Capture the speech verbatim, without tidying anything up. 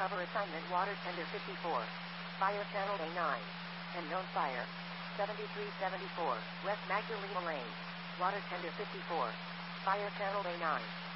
Undercover assignment water tender fifty-four. Fire channel A nine. Unknown fire. seventy-three seventy-four. West Magdalena Lane. Water tender fifty-four. Fire channel A nine.